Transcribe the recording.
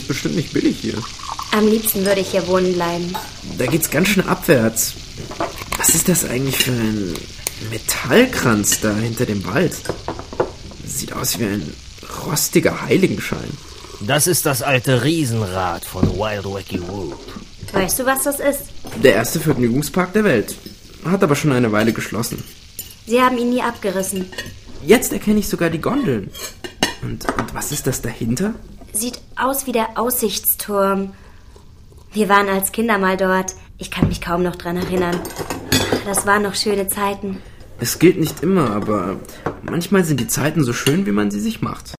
bestimmt nicht billig hier. Am liebsten würde ich hier wohnen bleiben. Da geht's ganz schön abwärts. Was ist das eigentlich für ein Metallkranz da hinter dem Wald? Sieht aus wie ein rostiger Heiligenschein. Das ist das alte Riesenrad von Wild Wacky Whoop. Weißt du, was das ist? Der erste Vergnügungspark der Welt. Hat aber schon eine Weile geschlossen. Sie haben ihn nie abgerissen. Jetzt erkenne ich sogar die Gondeln. Und was ist das dahinter? Sieht aus wie der Aussichtsturm. Wir waren als Kinder mal dort. Ich kann mich kaum noch dran erinnern. Das waren noch schöne Zeiten. Es gilt nicht immer, aber manchmal sind die Zeiten so schön, wie man sie sich macht.